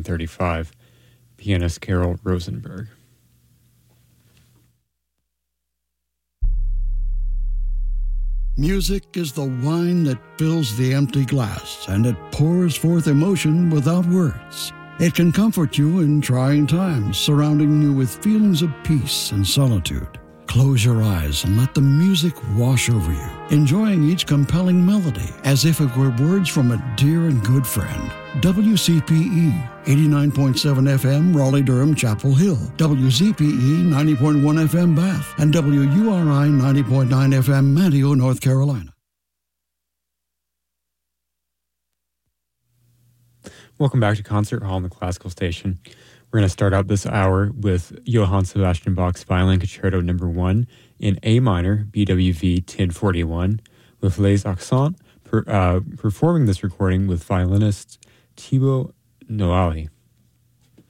9:35, pianist Carol Rosenberg. Music is the wine that fills the empty glass, and it pours forth emotion without words. It can comfort you in trying times, surrounding you with feelings of peace and solitude. Close your eyes and let the music wash over you, enjoying each compelling melody as if it were words from a dear and good friend. WCPE 89.7 FM, Raleigh-Durham, Chapel Hill. WZPE 90.1 FM, Bath. And WURI 90.9 FM, Manteo, North Carolina. Welcome back to Concert Hall on the Classical Station. We're going to start out this hour with Johann Sebastian Bach's Violin Concerto No. 1 in A minor, BWV 1041, with Les Accents, performing this recording with violinist Thibaut Noailly.